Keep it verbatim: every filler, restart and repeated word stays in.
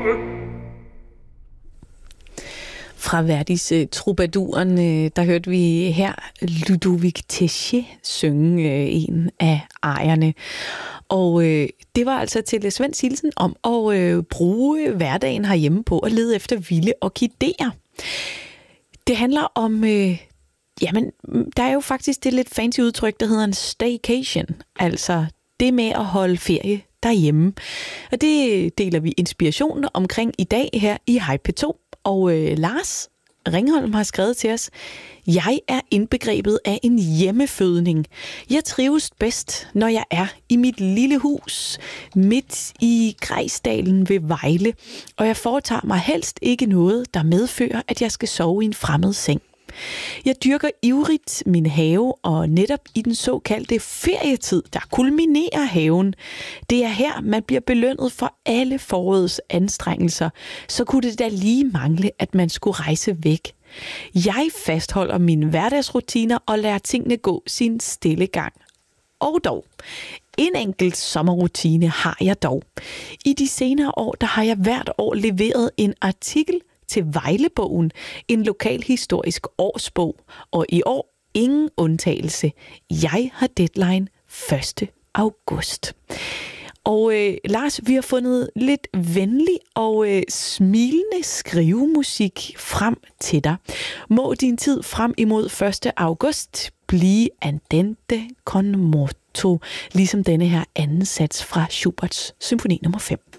Fra Verdis uh, Troubadouren, uh, der hørte vi her Ludovic Téchier synge uh, en af ejerne. Og uh, det var altså til Svend Silsen om at uh, bruge hverdagen herhjemme på at lede efter vilde orkideer. Det handler om, uh, jamen, der er jo faktisk det lidt fancy udtryk, der hedder en staycation, altså det med at holde ferie derhjemme. Og det deler vi inspiration omkring i dag her i Hej P to. Og øh, Lars Ringholm har skrevet til os: Jeg er indbegrebet af en hjemmefødning. Jeg trives bedst, når jeg er i mit lille hus midt i Grejsdalen ved Vejle, og jeg foretager mig helst ikke noget, der medfører, at jeg skal sove i en fremmed seng. Jeg dyrker ivrigt min have, og netop i den såkaldte ferietid, der kulminerer haven. Det er her, man bliver belønnet for alle forårets anstrengelser. Så kunne det da lige mangle, at man skulle rejse væk. Jeg fastholder mine hverdagsrutiner og lader tingene gå sin stille gang. Og dog, en enkelt sommerrutine har jeg dog. I de senere år, der har jeg hvert år leveret en artikel til Vejlebogen, en lokalhistorisk årsbog, og i år ingen undtagelse. Jeg har deadline første august. Og øh, Lars, vi har fundet lidt venlig og øh, smilende skrivemusik frem til dig. Må din tid frem imod første august blive andante con moto, ligesom denne her anden sats fra Schuberts symfoni nummer fem.